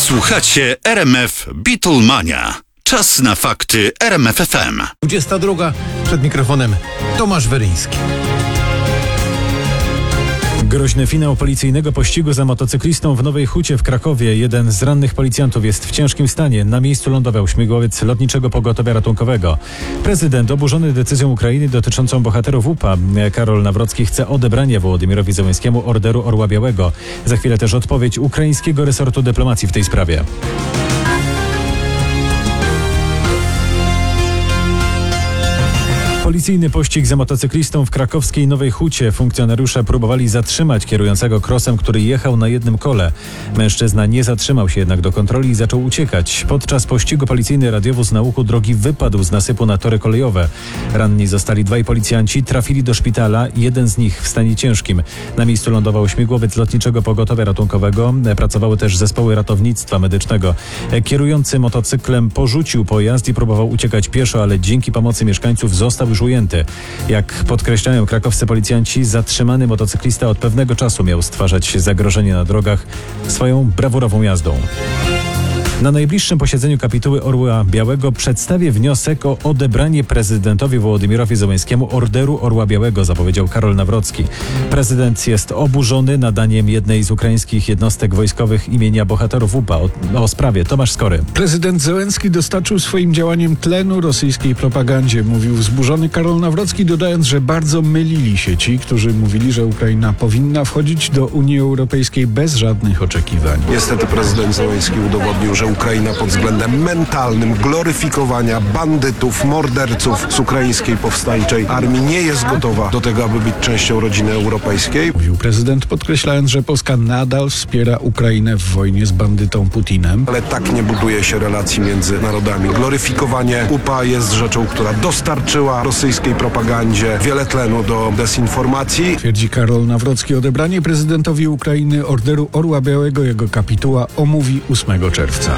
Słuchacie RMF Beatlemania. Czas na fakty RMF FM. 22. Przed mikrofonem Tomasz Weryński. Groźny finał policyjnego pościgu za motocyklistą w Nowej Hucie w Krakowie. Jeden z rannych policjantów jest w ciężkim stanie. Na miejscu lądował śmigłowiec Lotniczego Pogotowia Ratunkowego. Prezydent, oburzony decyzją Ukrainy dotyczącą bohaterów UPA, Karol Nawrocki, chce odebrania Wołodymyrowi Zełenskiemu Orderu Orła Białego. Za chwilę też odpowiedź ukraińskiego resortu dyplomacji w tej sprawie. Policyjny pościg za motocyklistą w krakowskiej Nowej Hucie. Funkcjonariusze próbowali zatrzymać kierującego krosem, który jechał na jednym kole. Mężczyzna nie zatrzymał się jednak do kontroli i zaczął uciekać. Podczas pościgu policyjny radiowóz na łuku drogi wypadł z nasypu na tory kolejowe. Ranni zostali dwaj policjanci, trafili do szpitala, jeden z nich w stanie ciężkim. Na miejscu lądował śmigłowiec Lotniczego Pogotowia Ratunkowego. Pracowały też zespoły ratownictwa medycznego. Kierujący motocyklem porzucił pojazd i próbował uciekać pieszo, ale dzięki pomocy mieszkańców został już ujęty. Jak podkreślają krakowscy policjanci, zatrzymany motocyklista od pewnego czasu miał stwarzać zagrożenie na drogach swoją brawurową jazdą. Na najbliższym posiedzeniu kapituły Orła Białego przedstawię wniosek o odebranie prezydentowi Wołodymyrowi Zełenskiemu Orderu Orła Białego, zapowiedział Karol Nawrocki. Prezydent jest oburzony nadaniem jednej z ukraińskich jednostek wojskowych imienia bohaterów UPA. O sprawie Tomasz Skory. Prezydent Zełenski dostarczył swoim działaniem tlenu rosyjskiej propagandzie, mówił wzburzony Karol Nawrocki, dodając, że bardzo mylili się ci, którzy mówili, że Ukraina powinna wchodzić do Unii Europejskiej bez żadnych oczekiwań. Niestety prezydent Zełenski udowodnił, że Ukraina pod względem mentalnym gloryfikowania bandytów, morderców z ukraińskiej powstańczej armii nie jest gotowa do tego, aby być częścią rodziny europejskiej. Mówił prezydent, podkreślając, że Polska nadal wspiera Ukrainę w wojnie z bandytą Putinem. Ale tak nie buduje się relacji między narodami. Gloryfikowanie UPA jest rzeczą, która dostarczyła rosyjskiej propagandzie wiele tlenu do dezinformacji. Twierdzi Karol Nawrocki, odebranie prezydentowi Ukrainy Orderu Orła Białego jego kapituła omówi 8 czerwca.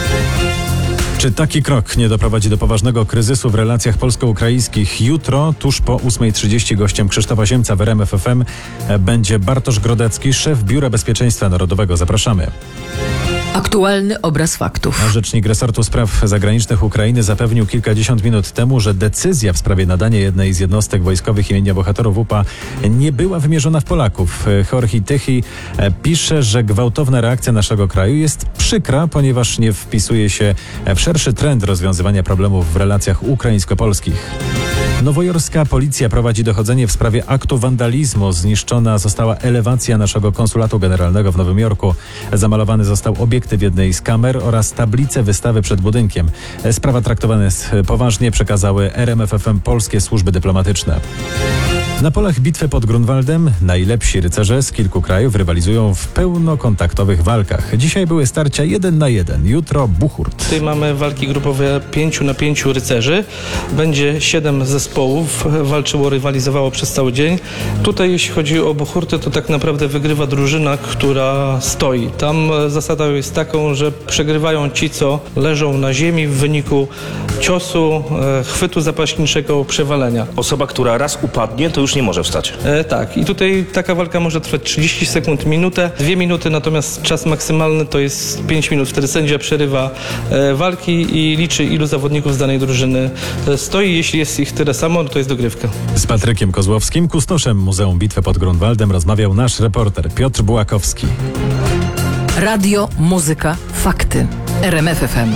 Czy taki krok nie doprowadzi do poważnego kryzysu w relacjach polsko-ukraińskich? Jutro, tuż po 8:30, gościem Krzysztofa Siemca w RMF FM będzie Bartosz Grodecki, szef Biura Bezpieczeństwa Narodowego. Zapraszamy. Aktualny obraz faktów. A rzecznik resortu spraw zagranicznych Ukrainy zapewnił kilkadziesiąt minut temu, że decyzja w sprawie nadania jednej z jednostek wojskowych imienia bohaterów UPA nie była wymierzona w Polaków. Jorge Tychy pisze, że gwałtowna reakcja naszego kraju jest przykra, ponieważ nie wpisuje się w szerszy trend rozwiązywania problemów w relacjach ukraińsko-polskich. Nowojorska policja prowadzi dochodzenie w sprawie aktu wandalizmu. Zniszczona została elewacja naszego konsulatu generalnego w Nowym Jorku. Zamalowany został obiektyw jednej z kamer oraz tablice wystawy przed budynkiem. Sprawa traktowana jest poważnie, przekazały RMF FM polskie służby dyplomatyczne. Na polach bitwy pod Grunwaldem najlepsi rycerze z kilku krajów rywalizują w pełnokontaktowych walkach. Dzisiaj były starcia 1 na 1, jutro buchurt. Tutaj mamy walki grupowe 5 na 5 rycerzy. Będzie 7 zespołów, walczyło, rywalizowało przez cały dzień. Tutaj jeśli chodzi o buchurty, to tak naprawdę wygrywa drużyna, która stoi. Tam zasada jest taką, że przegrywają ci, co leżą na ziemi w wyniku ciosu, chwytu zapaśniczego, przewalenia. Osoba, która raz upadnie, to już nie może wstać. Tak. I tutaj taka walka może trwać 30 sekund, minutę, 2 minuty, natomiast czas maksymalny to jest 5 minut. Wtedy sędzia przerywa walki i liczy, ilu zawodników z danej drużyny stoi. Jeśli jest ich tyle samo, to jest dogrywka. Z Patrykiem Kozłowskim, kustoszem Muzeum Bitwy pod Grunwaldem, rozmawiał nasz reporter Piotr Bułakowski. Radio, muzyka, fakty. RMF FM.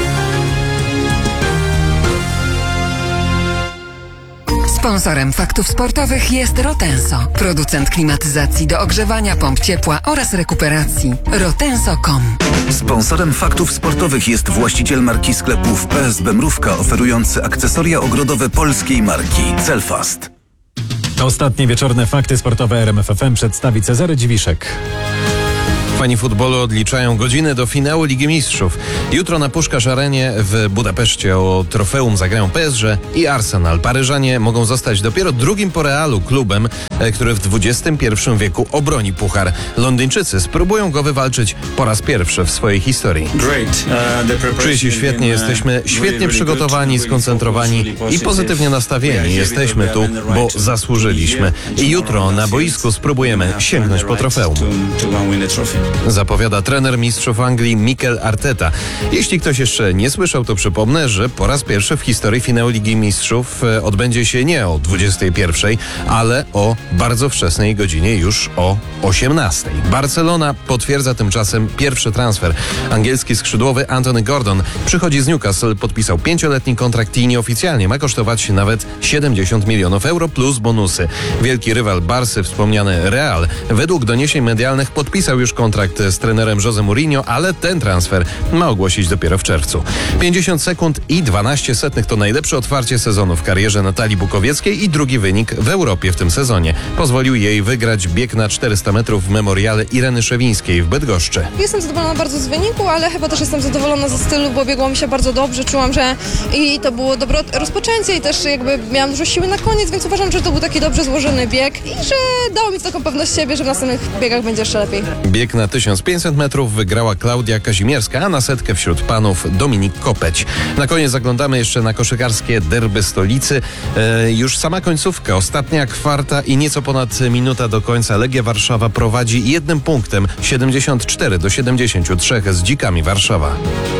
Sponsorem faktów sportowych jest Rotenso, producent klimatyzacji do ogrzewania, pomp ciepła oraz rekuperacji. Rotenso.com. Sponsorem faktów sportowych jest właściciel marki sklepów PSB Mrówka, oferujący akcesoria ogrodowe polskiej marki Celfast. Ostatnie wieczorne fakty sportowe RMF FM przedstawi Cezary Dziwiszek. Fani futbolu odliczają godziny do finału Ligi Mistrzów. Jutro na Puskás Arenie w Budapeszcie o trofeum zagrają PSG i Arsenal. Paryżanie mogą zostać dopiero drugim po Realu klubem, który w XXI wieku obroni puchar. Londyńczycy spróbują go wywalczyć po raz pierwszy w swojej historii. Czuję się świetnie, jesteśmy świetnie przygotowani, skoncentrowani i pozytywnie nastawieni. Jesteśmy tu, bo zasłużyliśmy. I jutro na boisku spróbujemy sięgnąć po trofeum. Zapowiada trener mistrzów Anglii Mikel Arteta. Jeśli ktoś jeszcze nie słyszał, to przypomnę, że po raz pierwszy w historii finał Ligi Mistrzów odbędzie się nie o 21, ale o bardzo wczesnej godzinie, już o 18. Barcelona potwierdza tymczasem pierwszy transfer. Angielski skrzydłowy Anthony Gordon przychodzi z Newcastle, podpisał 5-letni kontrakt i nieoficjalnie ma kosztować nawet 70 milionów euro plus bonusy. Wielki rywal Barsy, wspomniany Real, według doniesień medialnych podpisał już kontrakt z trenerem Jose Mourinho, ale ten transfer ma ogłosić dopiero w czerwcu. 50 sekund i 12 setnych to najlepsze otwarcie sezonu w karierze Natalii Bukowieckiej i drugi wynik w Europie w tym sezonie. Pozwolił jej wygrać bieg na 400 metrów w memoriale Ireny Szewińskiej w Bydgoszczy. Jestem zadowolona bardzo z wyniku, ale chyba też jestem zadowolona ze stylu, bo biegło mi się bardzo dobrze. Czułam, że i to było dobre rozpoczęcie i też jakby miałam dużo siły na koniec, więc uważam, że to był taki dobrze złożony bieg i że dało mi taką pewność siebie, że w następnych biegach będzie jeszcze lepiej. Bieg na 1500 metrów wygrała Klaudia Kazimierska, a na setkę wśród panów Dominik Kopeć. Na koniec zaglądamy jeszcze na koszykarskie derby stolicy. Już sama końcówka, ostatnia kwarta i nieco ponad minuta do końca. Legia Warszawa prowadzi 1 punktem, 74-73 z Dzikami Warszawa.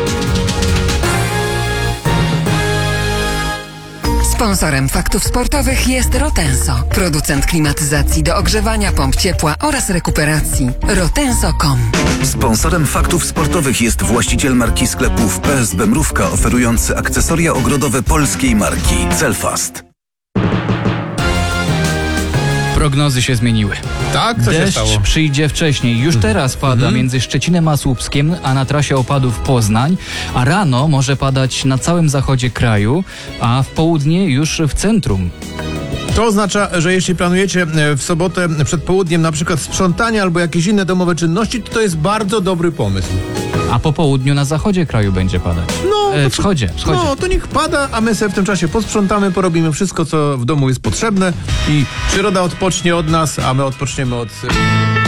Sponsorem faktów sportowych jest Rotenso, producent klimatyzacji do ogrzewania, pomp ciepła oraz rekuperacji. Rotenso.com. Sponsorem faktów sportowych jest właściciel marki sklepów PSB Mrówka, oferujący akcesoria ogrodowe polskiej marki Celfast. Prognozy się zmieniły. Tak? Co się stało? Deszcz przyjdzie wcześniej. Już teraz pada między Szczecinem a Słupskiem, a na trasie opadów Poznań, a rano może padać na całym zachodzie kraju, a w południe już w centrum. To oznacza, że jeśli planujecie w sobotę przed południem na przykład sprzątanie albo jakieś inne domowe czynności, to jest bardzo dobry pomysł. A po południu na zachodzie kraju będzie padać. Wschodzie. No, to niech pada, a my sobie w tym czasie posprzątamy, porobimy wszystko, co w domu jest potrzebne i przyroda odpocznie od nas, a my odpoczniemy od...